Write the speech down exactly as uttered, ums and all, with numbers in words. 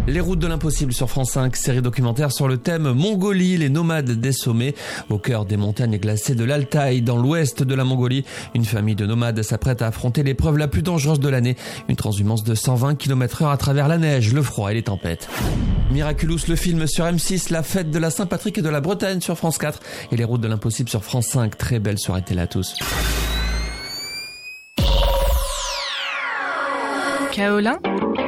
Les routes de l'impossible sur France cinq, série documentaire sur le thème Mongolie, les nomades des sommets. Au cœur des montagnes glacées de l'Altaï, dans l'ouest de la Mongolie, une famille de nomades s'apprête à affronter l'épreuve la plus dangereuse de l'année. Une transhumance de cent vingt kilomètres heure à travers la neige, le froid et les tempêtes. Miraculous, le film sur M six, la fête de la Saint-Patrick et de la Bretagne sur France quatre et les routes de l'impossible sur France cinq. Très belle soirée télé à tous. Kaolin